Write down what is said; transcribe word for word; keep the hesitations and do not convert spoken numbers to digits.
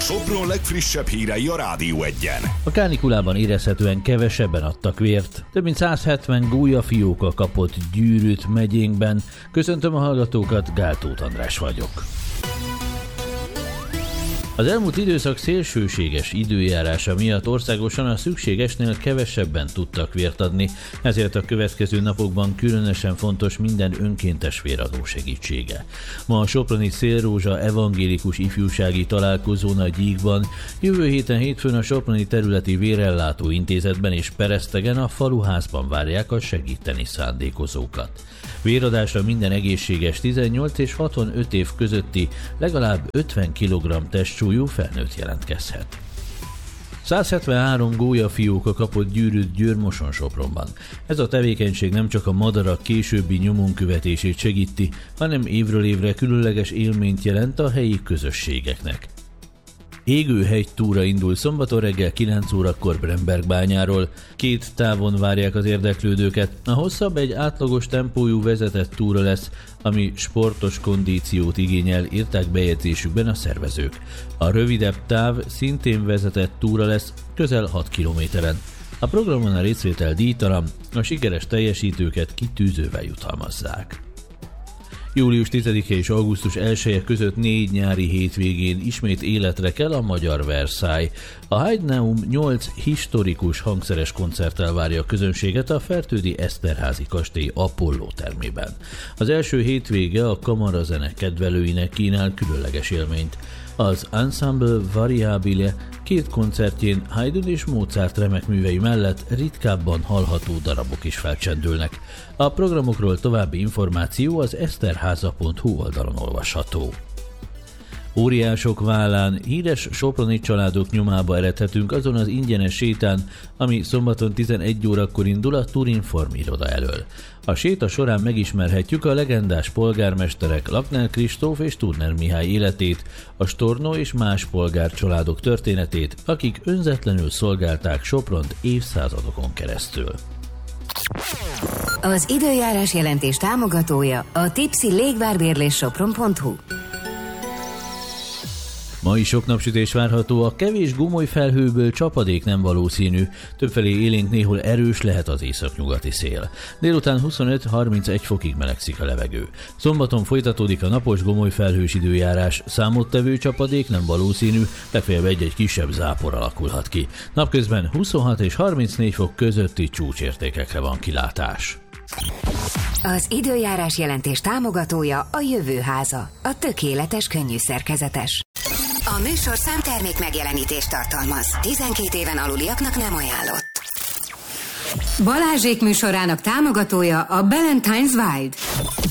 Sopron legfrissebb hírei a Rádió Egyen. A kánikulában érezhetően kevesebben adtak vért. Több mint száz hetven gólyafióka kapott Gyűrűt megyénkben. Köszöntöm a hallgatókat, Gál Tóth András vagyok. Az elmúlt időszak szélsőséges időjárása miatt országosan a szükségesnél kevesebben tudtak vért adni, ezért a következő napokban különösen fontos minden önkéntes véradó segítsége. Ma a soproni Szélrózsa evangélikus ifjúsági találkozón a Gyíkban, jövő héten hétfőn a soproni területi vérellátó intézetben és Peresztegen a faluházban várják a segíteni szándékozókat. Véradásra minden egészséges tizennyolc és hatvanöt év közötti legalább ötven kilogramm testsúlyú felnőtt jelentkezhet. száz hetvenhárom gólyafióka kapott Gyűrűt Győr-Moson-Sopronban. Ez a tevékenység nem csak a madarak későbbi nyomon követését segíti, hanem évről évre különleges élményt jelent a helyi közösségeknek. Égőhegy túra indul szombaton reggel kilenc órakor Brembergbányáról. Két távon várják az érdeklődőket. A hosszabb egy átlagos tempójú vezetett túra lesz, ami sportos kondíciót igényel, írták bejegyzésükben a szervezők. A rövidebb táv szintén vezetett túra lesz, közel hat kilométeren. A programon a részvétel díjtalan, a sikeres teljesítőket kitűzővel jutalmazzák. július tizedike és augusztus elseje között négy nyári hétvégén ismét életre kell a magyar Versailles. A Heideneum nyolc historikus hangszeres koncerttel várja a közönséget a Fertődi Eszterházy kastély Apollo termében. Az első hétvége a kamarazene kedvelőinek kínál különleges élményt. Az Ensemble Variabile két koncertjén Haydn és Mozart remek művei mellett ritkábban hallható darabok is felcsendülnek. A programokról további információ az eszterháza pont hu oldalon olvasható. Óriások vállán híres soproni családok nyomába eredhetünk azon az ingyenes sétán, ami szombaton tizenegy órakor indul a Turinform iroda elől. A séta során megismerhetjük a legendás polgármesterek Lakner Kristóf és Turner Mihály életét, a Stornó és más polgárcsaládok történetét, akik önzetlenül szolgálták Sopront évszázadokon keresztül. Az időjárás jelentés támogatója a Tipsy légvárbérlés sopron pont hu. Ma is sok napsütés várható, a kevés gomoly felhőből csapadék nem valószínű, többfelé élénk néhol erős lehet az északnyugati szél. Délután huszonöt-harmincegy fokig melegszik a levegő. Szombaton folytatódik a napos gomoly felhős időjárás, számottevő csapadék nem valószínű, legfeljebb egy-egy kisebb zápor alakulhat ki. Napközben huszonhat és harmincnégy fok közötti csúcsértékekre van kilátás. Az időjárás jelentés támogatója a Jövőháza, a tökéletes könnyű szerkezetes. A műsor számtermék megjelenítést tartalmaz. tizenkét éven aluliaknak nem ajánlott. Balázsék műsorának támogatója a Ballantines Wild.